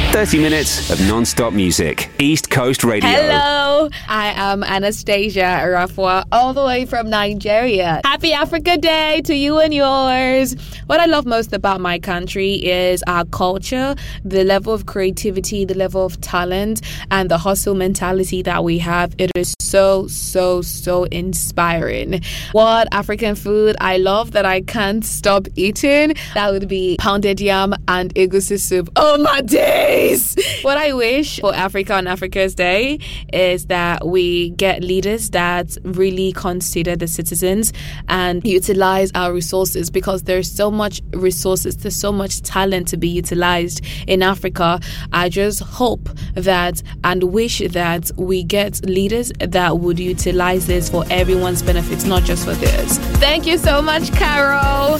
30 minutes of non-stop music. East Coast Radio. Hello, I am Anastasia Arafua, all the way from Nigeria. Happy Africa Day to you and yours. What I love most about my country is our culture, the level of creativity, the level of talent, and the hustle mentality that we have. It is so inspiring. What African food I love that I can't stop eating? That would be pounded yam and egusi soup. Oh my days! What I wish for Africa on Africa's Day is that we get leaders that really consider the citizens and utilize our resources, because there's so much resources, there's so much talent to be utilized in Africa. I just hope that and wish that we get leaders that would utilize this for everyone's benefits, not just for theirs. Thank you so much, Carol.